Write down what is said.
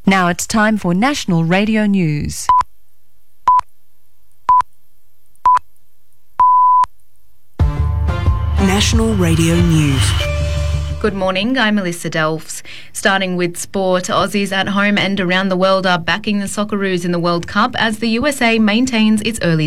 Now it's time for National Radio News. National Radio News. Good morning, I'm Melissa Delfs. Starting with sport, Aussies at home and around the world are backing the Socceroos in the World Cup as the USA maintains its early